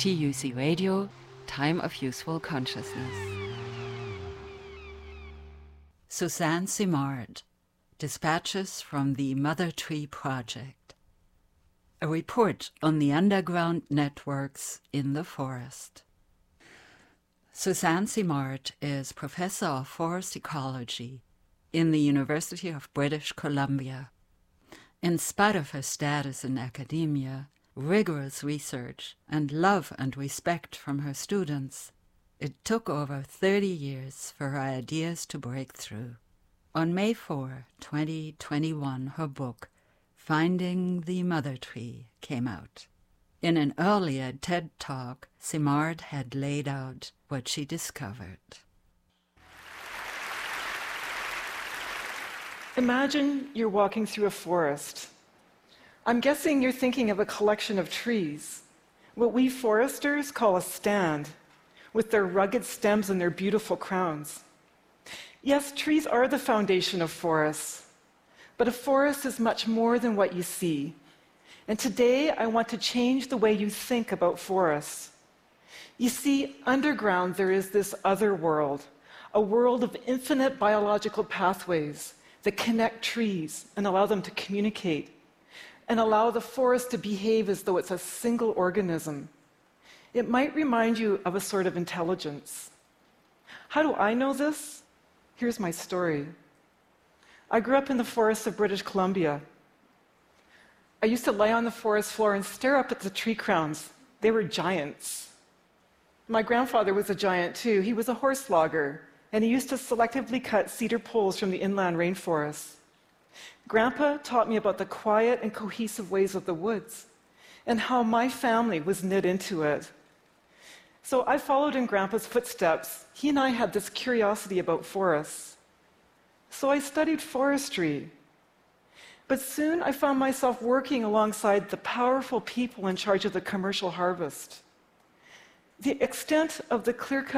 TUC Radio, Time of Useful Consciousness. Suzanne Simard, Dispatches from the Mother Tree Project. A report on the underground networks in the forest. Suzanne Simard is Professor of Forest Ecology in the University of British Columbia. In spite of her status in academia, rigorous research, and love and respect from her students, it took over 30 years for her ideas to break through. On May 4, 2021, her book, Finding the Mother Tree, came out. In an earlier TED Talk, Simard had laid out what she discovered. Imagine you're walking through a forest. I'm guessing you're thinking of a collection of trees, what we foresters call a stand, with their rugged stems and their beautiful crowns. Yes, trees are the foundation of forests, but a forest is much more than what you see. And today, I want to change the way you think about forests. You see, underground there is this other world, a world of infinite biological pathways that connect trees and allow them to communicate, and allow the forest to behave as though it's a single organism. It might remind you of a sort of intelligence. How do I know this? Here's my story. I grew up in the forests of British Columbia. I used to lay on the forest floor and stare up at the tree crowns. They were giants. My grandfather was a giant too. He was a horse logger, and he used to selectively cut cedar poles from the inland rainforests. Grandpa taught me about the quiet and cohesive ways of the woods and how my family was knit into it. So I followed in Grandpa's footsteps. He and I had this curiosity about forests. So I studied forestry. But soon I found myself working alongside the powerful people in charge of the commercial harvest. The extent of the clear-cut